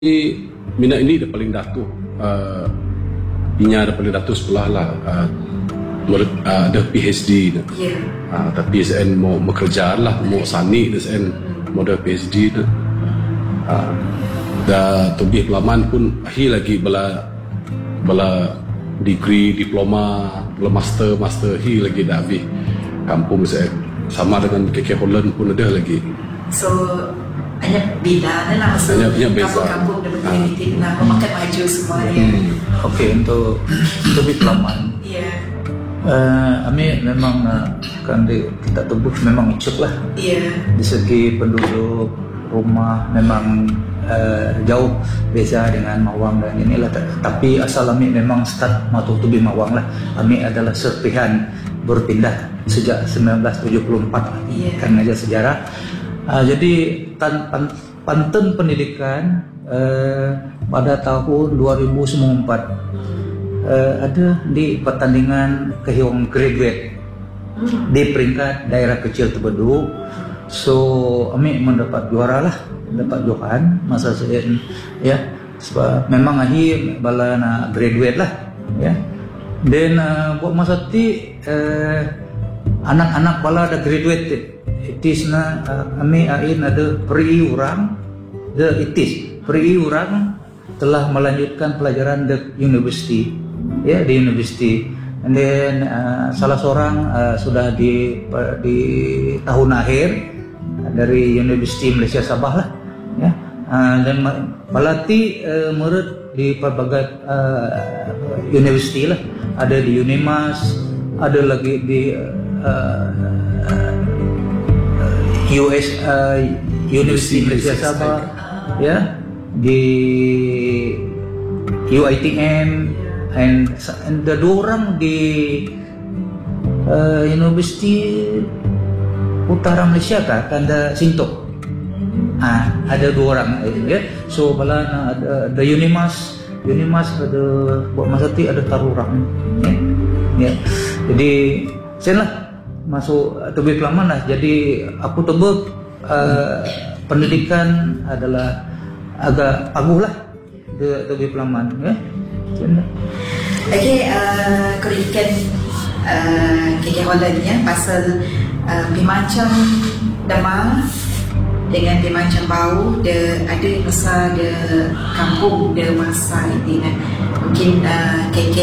Mina ini dah paling datuk, Inya dah paling datuk sebelah lah, ada PhD dah. Tapi SN mau bekerja lah, mau sani SN mau ada PhD dah. Dah lebih pelaman pun akhir lagi bala degree, diploma, bala master hi lagi dah habis kampung SN. Sama dengan KK Holland pun ada lagi. So hanya beda lah, maksudnya kampung-kampung dah berkeliling lah, memakan maju semuanya. Okey, untuk lebih pelaman. Ami memang kan kita tubuh memang ikut lah. Di segi penduduk rumah memang jauh beza dengan Mawang dan inilah. Tapi asal Ami memang start matu tubi Mawang lah. Ami adalah serpihan berpindah sejak 1974 kan ngajar sejarah. Jadi pantun pendidikan pada tahun 2004 ada di pertandingan kehiwang graduate di peringkat daerah kecil Tebedu. So Ami mendapat juara lah, dapat johan masa saya ya, sebab memang akhir bala na graduate lah ya. Dan buat masa ti anak-anak bala dah graduate itis na Ami ain ada peri orang telah melanjutkan pelajaran di university ya, di university. And then salah seorang sudah di tahun akhir dari Universiti Malaysia Sabah lah ya. Dan balati murid di pelbagai universiti lah, ada di Unimas, ada lagi di Universiti Malaysia Sabah ya, di UiTM, and ada dua orang di Universiti Utara Malaysia kan ada Sintok. Ada dua orang ya. So bala ada Unimas ada buat masa ti ada tarurang ya. Jadi sen lah masuk lebih pelaman lah. Jadi aku tebak pendidikan adalah agak paguh lah lebih pelaman ya. Okey, kurikan KK Holland ya, pasal Pimancang Demar dengan Pimancang Bau ada masa de kampung de masa ini kan. Mungkin KK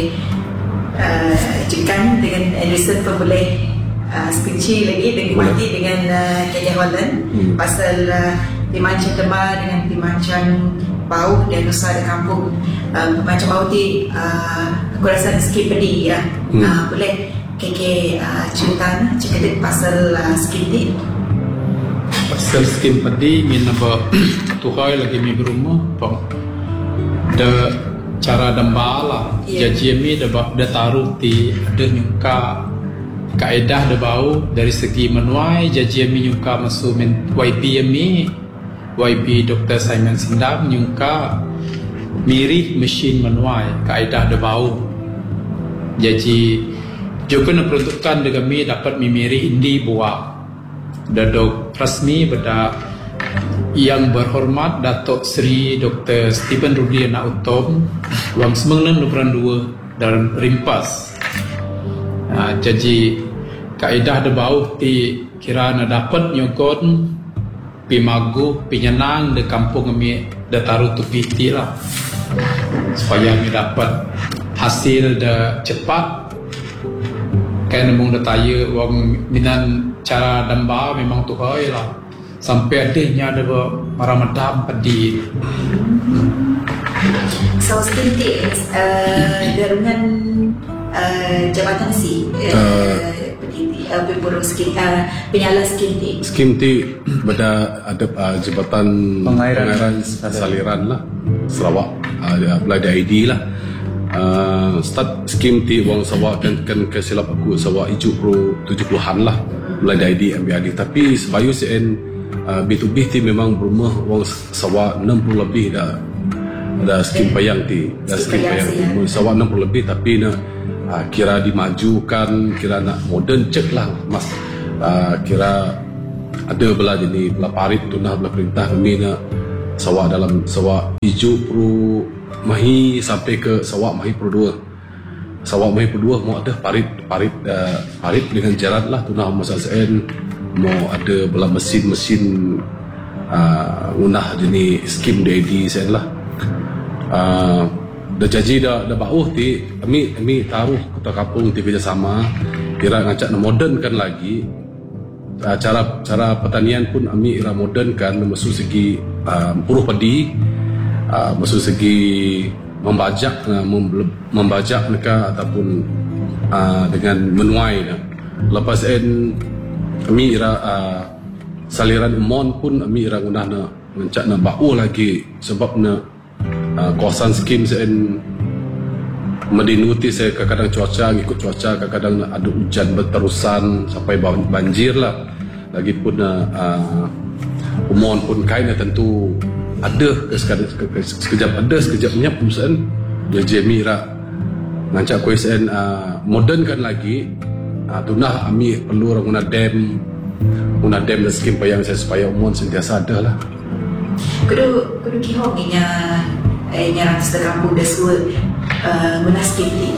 Jekan dengan Anderson pun boleh speech lagi dengan KK Holland pasal Pimancang Demar dengan Pimancang Bau dan Nusa de Kampung. Pimancang Bau ti aku rasa sikit pedih ya. Boleh KK cerita pasal skim ni. Pasal skim padi mina ba tuhai lagi mi berumah pang da cara dambala jaji mi da taruh ti ada nyuka kaedah da bau dari segi manuai jaji mi nyuka masuk YP mi YP Dr. Simon Sindam nyuka mirih mesin manuai kaedah da bau. Jadi juga peruntukan dengan mi dapat memilih indi buah Datuk Rasmi pada Yang Berhormat Datuk Seri Dr. Stephen Rudiana Utom Wang Semengnen 22 dan Rimpas. Jadi kaedah de bau ti kira na dapat nyogon pimagu pinyenang de kampung kami de taruh tu piti lah supaya kami dapat hasil de cepat. Kan memang dah tanya wang minan cara damba memang tu hai lah sampai adanya ada maramadam padi. So skinti darungan jabatan si pemburu skin penyala skinti. Skinti pada ada jabatan pengairan saliran lah Sarawak, ada ID lah. Start skim ti wang Sarawak kan kesilap aku Sarawak hijau pro 70-an lah mulai dari MBAD. Tapi sebayu CN B2B ti memang berumah wang Sarawak 60 lebih dah skim payang ti, dah skim payang ti Sarawak 60 lebih. Tapi kira dimajukan, kira nak modern cek lah mas, kira ada belah jenis belah parit tu nah belah perintah kami nak sawak dalam sawak hijau Pro Mahi sampai ke sawak Mahi Pro 2. Sawak Mahi Pro 2 mau ada parit dengan jaran lah tunah masa sen mau ada belah mesin unah jenis skim DAD sen lah. Dah janji dah bauh ti kami taruh kota kampung ti kerjasama kira ngacak modernkan lagi cara pertanian pun kami ira modernkan maksud segi puruh padi, maksud segi membajak mereka ataupun dengan menuai lepas kami ira saliran umon pun kami ira gunah ngacak na bauh lagi sebab kawasan skim sen mendinuti saya kadang-kadang cuaca ngikut cuaca, kadang-kadang ada hujan berterusan sampai banjir lah. Lagipun umon pun kain tentu ada sekejap ada sekejap nyap sen dia jemi rak ngancak kuih sen modern kan lagi tunah ami perlu orang guna dam dan skim payang saya supaya umon sentiasa ada lah. Kudu kihong nya ratus kampung dah suat guna skim ni.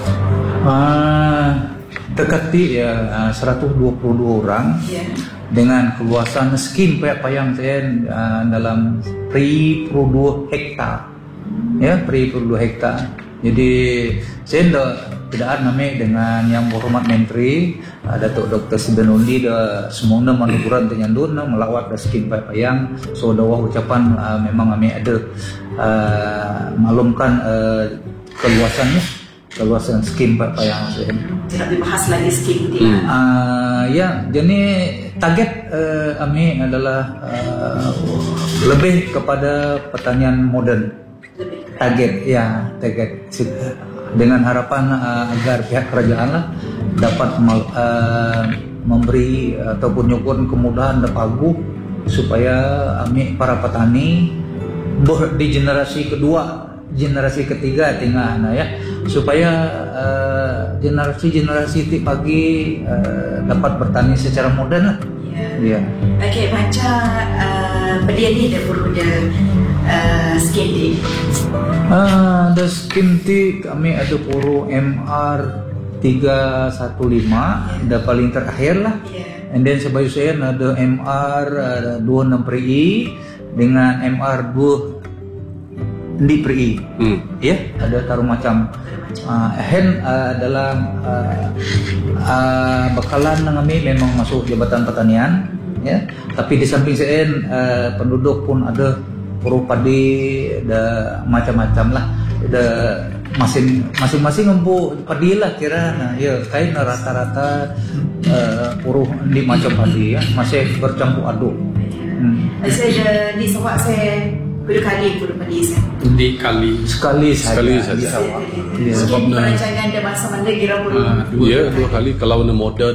Dekati ya 122 orang dengan keluasan skim payang saya dalam Pri Pro 2 hektar ya, Pri Pro 2 hektar. Jadi saya tidak ada nama dengan yang berhormat Menteri Datuk Dr. Sibenundi dah semuanya manuguran tenyandun melawat dah skim payang. So dawah ucapan memang kami ada maklumkan keluasan skim payang saya. Tidak dibahas lagi skim ni. Ya, jadi target kami adalah lebih kepada pertanian modern. Target dengan harapan agar pihak kerajaan lah dapat memberi ataupun nyokon kemudahan dan pagu supaya kami para petani di generasi kedua, generasi ketiga tengah ya, supaya generasi pagi dapat bertani secara modern lah. Ya. Okey, macam pedian ni dah perlu skim ni. Ada skim ti kami ada puru MR 315 dah paling terakhir lah. And then sebayu saya ada MR 26 PRI dengan MR 2 di PRI. Ya, ada taruh macam hen adalah bakalan kami memang masuk Jabatan Pertanian ya, tapi di samping saya penduduk pun ada puru padi dah macam-macam lah, dah masing-masing empu padi lah kira ya, kain rata-rata puru di macam padi ya, masih bercampur aduk. Saya di sawak saya berkali puru padi saya. Di kali sekali saja. Sebab perancangan ada masa mana kira puru. Ya, 2 kali kalau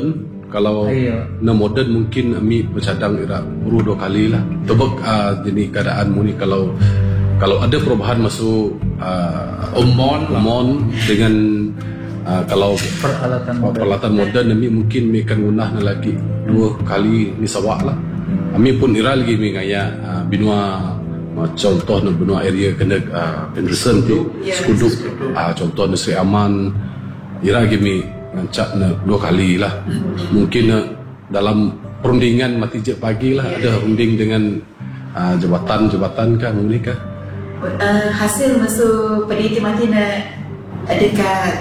modern mungkin kami bercadang ira puru 2 kali lah. Tebak jenis keadaan mu ni kalau ada perubahan masuk umon dengan kalau peralatan modern kami mungkin kami akan gunah lagi 2 kali ni sawak lah. Kami pun ira lagi kami ngaya benua contoh benua area kena Penderson tu Skuduk, contoh Sri Aman ira kami ngancak 2 kali lah. Mungkin dalam perundingan mati je pagi lah ada runding dengan jabatan kah mungkin kah hasil masuk peneliti mati adakah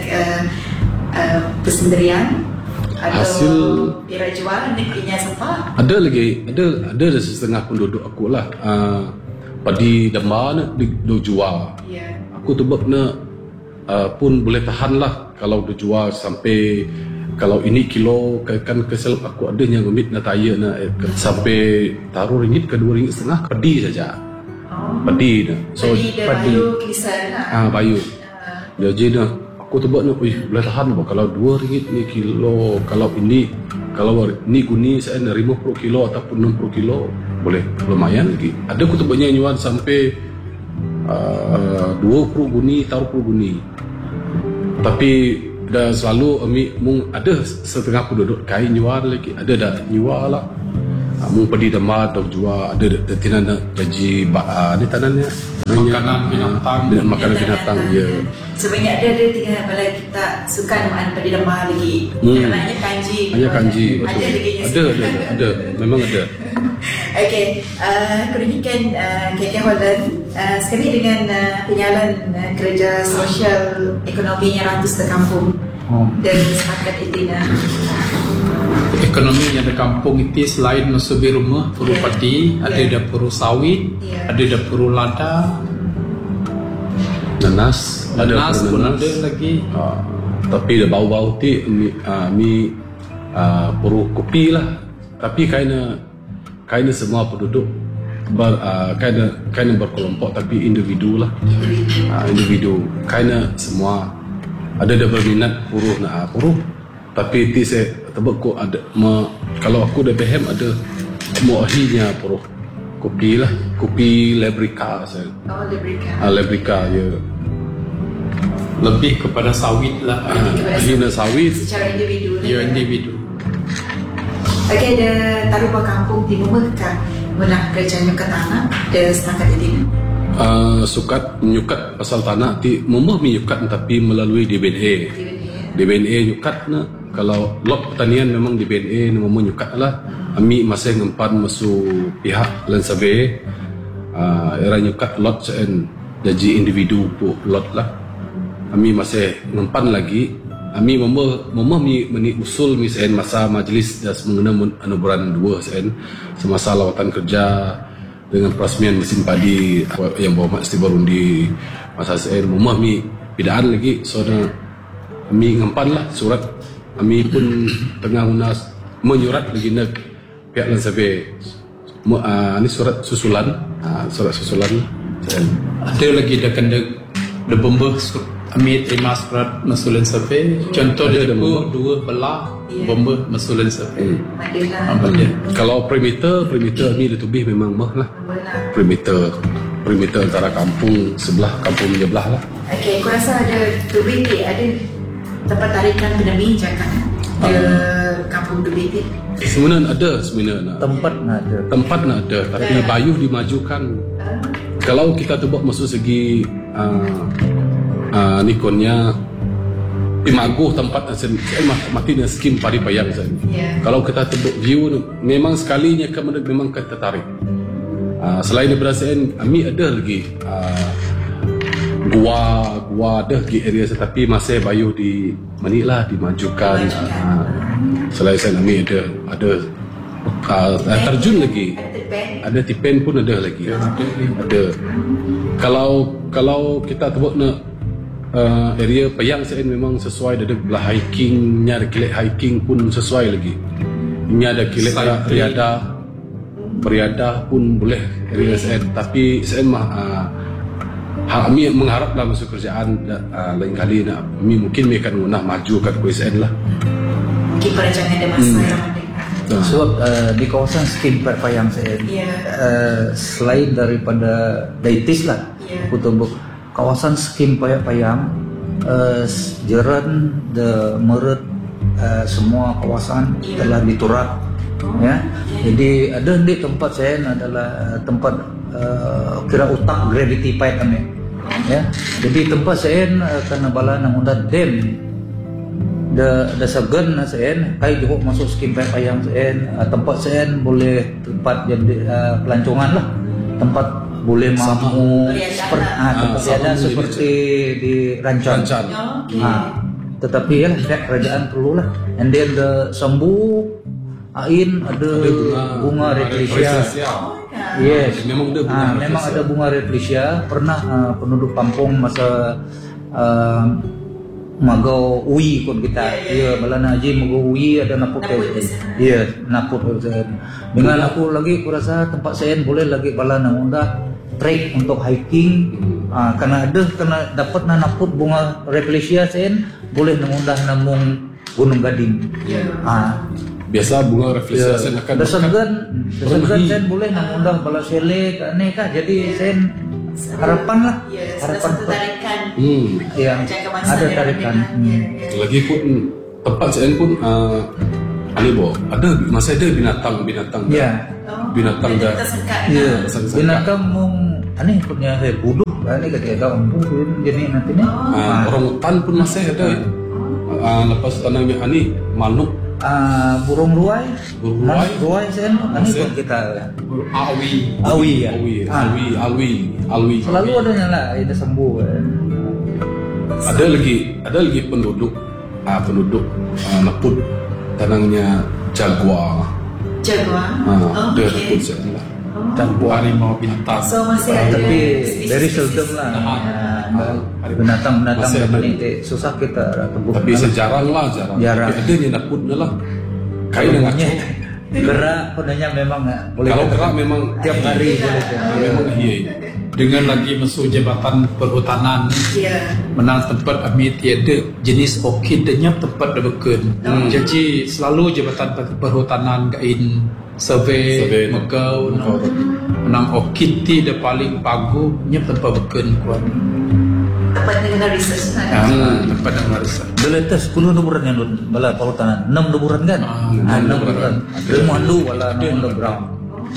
persendirian atau hasil kira jual negerinya siapa? Ada setengah penduduk aku lah padi damba do jual. Aku tebak pun boleh tahan lah kalau dijual sampai kalau ini kilo kan kesel aku ada yang ngemit na taya sampai taruh ringgit ke 2 ringgit setengah padi saja. Padi dah. So padi kisan lah. Bayu. Jadi aku tebak boleh tahan kalau 2 ringgit ni kilo, kalau ini guni saya nerima 50 kilo ataupun 60 kilo boleh lumayan lagi. Ada aku tebaknya nyuan sampai 20 guni taruh 10 guni. Tapi dah selalu ada setengah penduduk kain jual lagi, ada dah jual lah Mung padi dama atau jua ada tinan gaji ni tanannya makanan binatang makanan binatang ya. Sebenarnya ada tinggal bala kita suka makan padi dama lagi. Namanya kanji. Hanya kanji. Ada memang ada. Okey, kerugikan KK Holland sekali dengan penyalan kerja sosial ekonominya Ratus de Kampung dan sepakat itina. Ekonomi yang di kampung itu selain mesubi rumah puru padi, ada dapur sawit, ada dapur lada, nanas pun ada lagi. Tapi dah bau-bau ti mi puru kopi lah. Tapi kaina semua penduduk kaina berkelompok tapi individu lah. Individu kaina semua ada berminat puru tapi ti saya tebak ko ada kalau aku dah faham ada muahinya puru kopi lah, kopi Lebrica saya. Lebrica ya. Lebih kepada sawit lah. Hina sawit Secara individu. Ya, individu. Okey, ada taruh kampung di Mekah menang kerja nyukat tanah dan setakat ini. Sukat menyukat pasal tanah ti memang menyukat tapi melalui DBNA nyukat na. Kalau lot pertanian memang DBNA memang nyukat lah. Ami masih ngempan masuk pihak lan survey era nyukat lot sen jadi individu pu lot lah. Ami masih ngempan lagi. Ami memang meni usul misalnya masa majlis das mengenai anugerah 2 sen semasa lawatan kerja dengan perasmian mesin padi yang bawa Mak Siti Barundi masa sen memang mi bidaan lagi soalnya ami ngempan lah surat. Ami pun tengah menyurat lagi nak pihak lan survey ni surat susulan ada lagi dah kena the bomba Ami terima surat masulan survey. Contoh dia ada dua belah bomba masulan survey. Kalau perimeter ni lebih memang mah lah. Perimeter antara kampung sebelah kampung menyebelah lah. Okey, aku rasa ada tubing ni ada tempat tarikan penemi jangan ke kampung tubing ni. Sebenarnya ada tempat nak ada tapi bayuh dimajukan. Kalau kita tebak masuk segi nikonnya imaguh tempat mati dengan skim pari payang saya. Kalau kita tebak view memang sekalinya memang kita tertarik. Selain daripada Ami ada lagi gua ada di area tetapi masih bayuh di manilah dimajukan. Selain Ami ada terjun lagi. Ada tipen pun ada lagi. Ada. Kalau kita tebak nak area Payang saya memang sesuai ada belah hikingnya, ada kilat hiking pun sesuai lagi. Ini ada kilat beriadah pun boleh area saya. Tapi saya kami mengharap dalam masuk kerjaan lain kali nak mungkin mereka akan maju ke KSN lah. Mungkin perancangan ada masa yang sebab di kawasan skim Payang saya selain daripada daitis lah aku tembuk kawasan skim Payang Jeran de Meret semua kawasan telah diturak ya. Jadi ada di tempat saya adalah tempat kira utak gravity pipe kami ya. Jadi tempat saya karena bala nang unda dam da segan saya kai juga masuk skim Payang saya tempat saya boleh tempat jadi pelancongan lah, tempat boleh mampu seperti di Rancan. Tetapi ya kerajaan perlu lah. And then the Sambu Ain ada bunga Retlesia. Yes, memang ada bunga Retlesia. Pernah penduduk kampung masa magau ui kon kita. Ya, balana aji magau ui ada naput. Ya, naput. Dengan aku lagi kurasa tempat saya boleh lagi balana unda trek untuk hiking. Karena dapat naput bunga Retlesia sen boleh mengundah namung Gunung Gading. Biasa bunga Retlesia sen akan desegan sen boleh mengundah balasele kane kah. Jadi sen harapan lah, harapan tarikan yang ada tarikan. Lagi pun tempat saya pun ada masa ada binatang Ya. binatang dah Ya, binatang mung ani punya buduh, ani kata buduh jenis nanti ni. Orang hutan pun masih ada. Lepas tanahnya ani manuk, burung ruai sen ani pun kita awi. Selalu adanya lah, ada sembuh. Ada lagi penduduk naput tanahnya jaguar. Dia naput sana. Jaguar, harimau, bintang. So masih ada. Tapi very seldom lah. Binatang ini susah kita tebuk. Tapi jarang. Tapi ada yang naputnya lah. Kain dengan gerak podanya memang boleh. Kalau gerak memang tiap hari boleh. Memang iya. Dengan lagi masuk Jabatan Perhutanan, menang tempat kami tiada jenis orkidnya tempat dah beken. Jadi selalu Jabatan Perhutanan gain survey megau menang orkid ti dah paling bagusnya tempat beken kuat. Tempat dengan research tempat dengan research. Bila tes 10 nuburan yang bala perhutanan 6 nuburan kan? 6 nuburan. Mandu wala underground.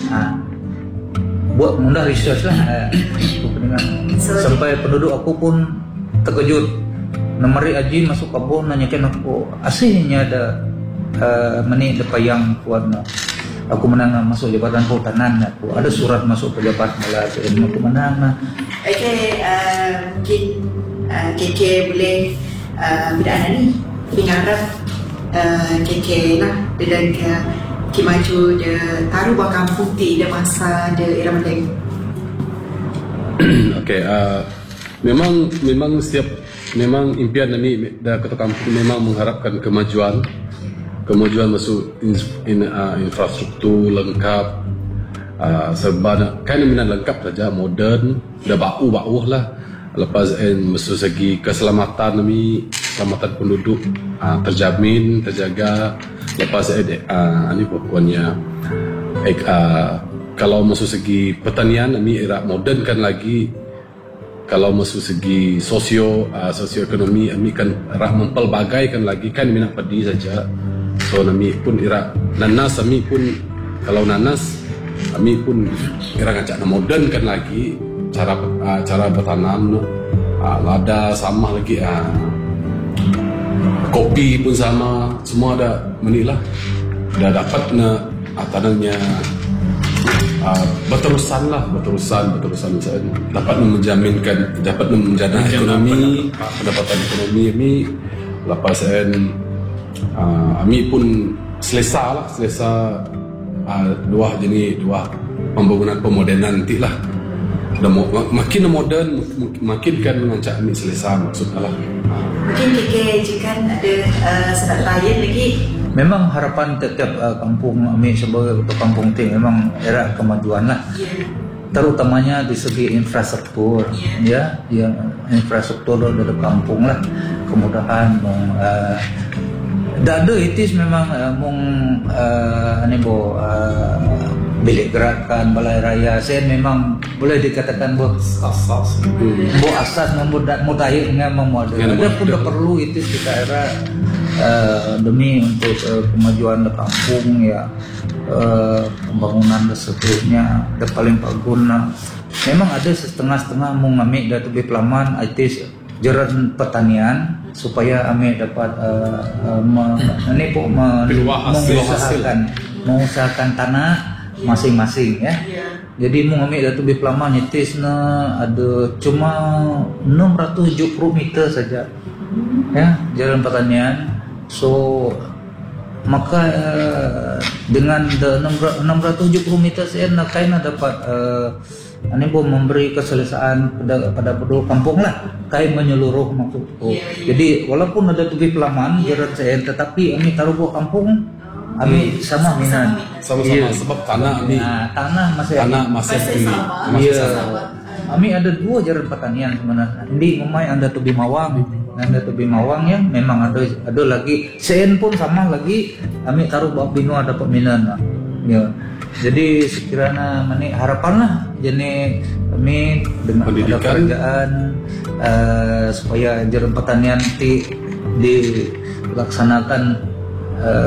Buat mudah research lah. Sampai penduduk aku pun terkejut. Namari Aji masuk kabun nanyakan aku aslinya ada depayang kuatna. Aku menang masuk Jabatan Perhutanan aku. Ada surat masuk pejabat malah aku menang. Okay, mungkin KK boleh bidang ni harap KK lah dan maju dia taruh buat kampung ti dia masa dia era Merdeka. Okay, memang impian kami dah Kota Kampung memang mengharapkan kemajuan masuk infrastruktur lengkap, kan minat lengkap saja, modern, dah bau lah. Lepas masuk segi keselamatan keselamatan penduduk terjamin, terjaga. Lepas ini pokoknya kalau masuk segi pertanian era modern kan lagi. Kalau masuk segi sosioekonomi kami kan mempelbagaikan lagi, kan minat padi saja. So kami pun era nanas, kami pun kalau nanas kami pun era ngajak modern kan lagi cara bertanam. Lada sama lagi, kopi pun sama, semua ada menilah. Dah dapat tanahnya berterusan dapat menjaga ekonomi, pendapatan ekonomi kami. Lepas kami pun selesa dua pembangunan pemodenan nanti lah. Makin modern, makin kan mengancak kami selesa maksudnya lah. Mungkin KK jika ada sedap lain lagi. Memang harapan tiap kampung kami sebagai kampung ti memang era kemajuan lah. Terutamanya di segi infrastruktur, ya infrastruktur dari kampung lah, kemudahan dada itis memang bilik gerakan balai raya saya memang boleh dikatakan asas mudahir dengan memuadil. Ada pun dah perlu itis kita era demi untuk kemajuan di kampung ya, pembangunan seterusnya dah paling paguna. Memang ada setengah-setengah mengambil dah lebih pelaman itis jaran pertanian supaya kami dapat mengusahakan tanah masing-masing ya. Jadi mau ambil datu lebih lama nyetis ada cuma 670 meter saja ya jalan pertanian. So maka dengan 670 meter saya nak kaina dapat memberi keselesaan pada penduduk kampung lah, kain menyeluruh maksudku. Jadi walaupun ada lebih pelaman jalan saya, tetapi kami taruh buah kampung kami sama minat. Sama-sama sebab tanah masih kami ada dua jalan pertanian sebenarnya. Di Umay anda Tubi Mawang yang memang ada lagi. Sen pun sama lagi. Kami taruh bab binua dapat minat. Ya. Jadi sekiranya harapan lah jadi kami dengan ada kerajaan supaya jalan pertanian dilaksanakan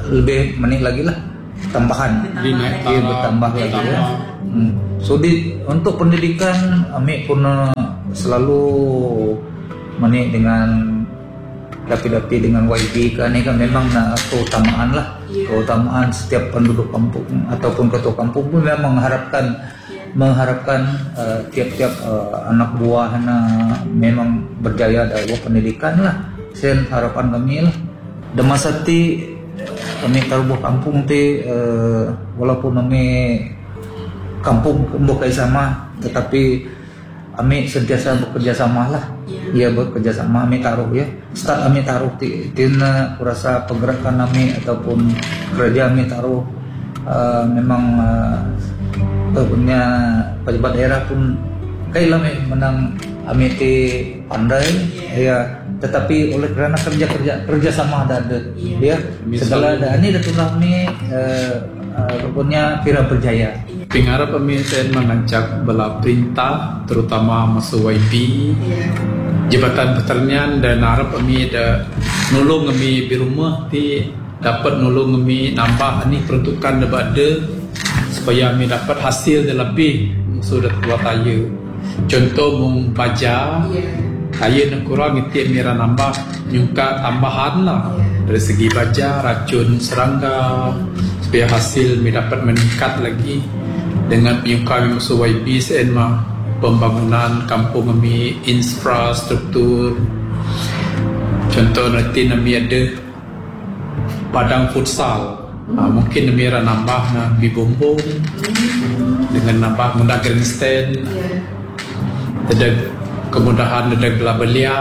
lebih menit lagi lah tambahan. Dia bertambah lagi ya. So untuk pendidikan Ami pun selalu menik dengan dapi-dapi dengan YB kan, ini kan memang keutamaan lah. Keutamaan setiap penduduk kampung ataupun ketua kampung pun memang mengharapkan tiap-tiap anak buah memang berjaya dalam pendidikan lah. Sen harapan kami lah. Dan masa ti kami taruh kampung ti walaupun kami kampung bukan sama, tetapi kami sentiasa bekerja sama lah. Ya bekerja sama kami taruh ya. Start kami taruh tina kurasa pergerakan kami ataupun kerja kami taruh memang punya pejabat daerah pun kailah menang kami ti pandai ya. Tetapi oleh kerana kerja sama ada dia segala ada ini datang kami rupanya kira berjaya. Pengarap kami saya mengajak bela perintah terutama masuk YB Jabatan Pertanian, dan harap kami ada nolong kami di rumah ti dapat nolong kami nambah ni peruntukan ada supaya kami dapat hasil lebih sudah tua taya. Contoh mung baja kaya nak kurang itu mira nambah nyungka tambahan lah dari segi baja, racun serangga supaya hasil kami dapat meningkat lagi. Dengan penyuka kami masuk YB mah pembangunan kampung kami, infrastruktur. Contoh nanti kami ada padang futsal, mungkin kami ada nambah bibombong dengan nambah mudah grandstand, ada kemudahan ada gelar belia.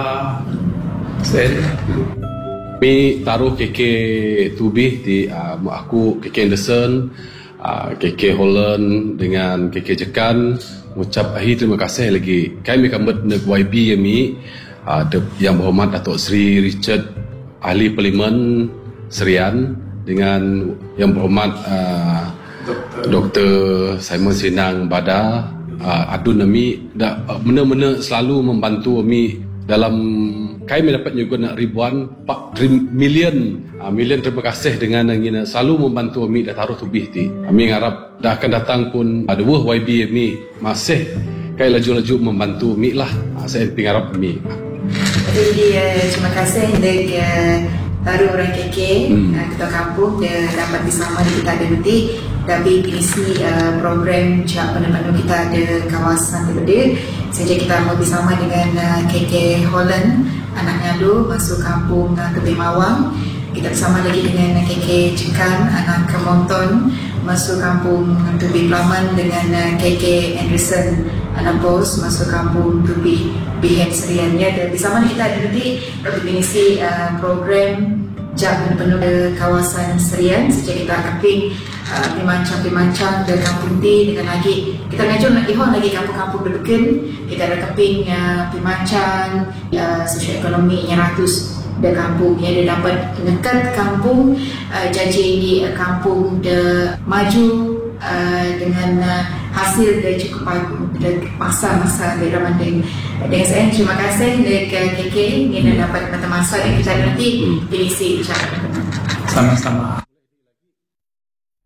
Kami taruh KK Tubih di aku KK Anderson, KK Holland dengan KK Jekan mengucap akhir terima kasih lagi. Kami kambut nek YB kami yang berhormat Datuk Seri Richard Ahli Parlimen Serian dengan yang berhormat Dr. Simon Sinang Bada adun kami benar-benar selalu membantu kami dalam kami dapat juga ribuan million terima kasih dengan yang selalu membantu kami dah taruh tubih ti. Kami harap dah akan datang pun ada buah YB kami masih kai laju-laju membantu kami lah. Saya pengharap kami. Jadi terima kasih dengan taruh orang KK ketua kampung dia dapat bersama kita ada nanti tapi isi program cak penuh kita ada kawasan berbeda saja kita mau bersama dengan KK Holland anak ngadu masuk kampung Tebing Mawang. Kita bersama lagi dengan KK Jekan anak Kemonton masuk kampung Tebing Pelaman dengan KK Anderson anak Bos masuk kampung Tebing Bihen Serian ya. Dan bersama kita ada nanti definisi program jam penuh kawasan Serian sejak kita keping pimancang dari kampung di dengan lagi kita ngajur nak ihon lagi kampung-kampung berbekin kita ada keping pimancang sosioekonomi yang ratus dari kampung yang dia dapat dekat kampung janji di kampung de maju dengan hasil dari cukup masa dari Ramadan. Dengan saya terima kasih dari KK yang dapat mata masa dan kita nanti pilih si sama-sama.